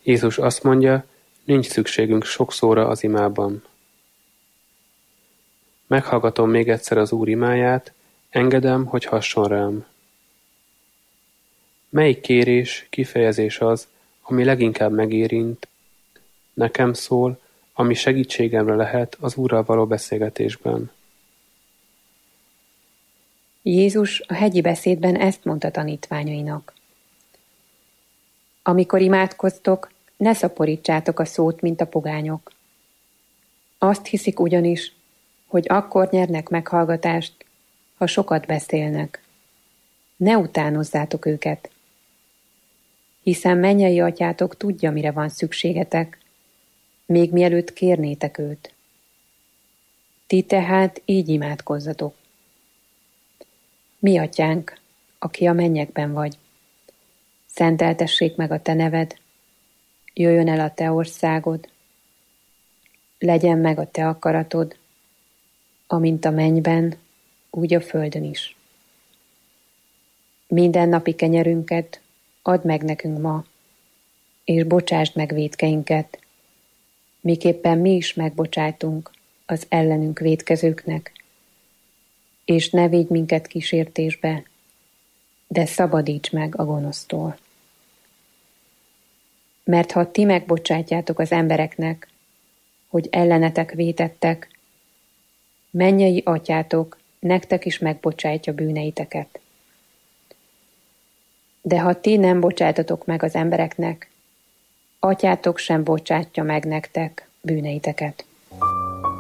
Jézus azt mondja, nincs szükségünk sok szóra az imában. Meghallgatom még egyszer az Úr imáját, engedem, hogy hasson rám. Melyik kérés, kifejezés az, ami leginkább megérint, nekem szól, ami segítségemre lehet az Úrral való beszélgetésben? Jézus a hegyi beszédben ezt mondta tanítványainak. Amikor imádkoztok, ne szaporítsátok a szót, mint a pogányok. Azt hiszik ugyanis, hogy akkor nyernek meghallgatást, ha sokat beszélnek. Ne utánozzátok őket, hiszen mennyei atyátok tudja, mire van szükségetek, még mielőtt kérnétek őt. Ti tehát így imádkozzatok. Mi atyánk, aki a mennyekben vagy, szenteltessék meg a te neved, jöjjön el a te országod, legyen meg a te akaratod, amint a mennyben, úgy a földön is. Minden napi kenyerünket add meg nekünk ma, és bocsásd meg vétkeinket, miképpen mi is megbocsájtunk az ellenünk vétkezőknek, és ne védj minket kísértésbe, de szabadíts meg a gonosztól. Mert ha ti megbocsátjátok az embereknek, hogy ellenetek vétettek, mennyei atyátok nektek is megbocsátja bűneiteket. De ha ti nem bocsátatok meg az embereknek, atyátok sem bocsátja meg nektek bűneiteket.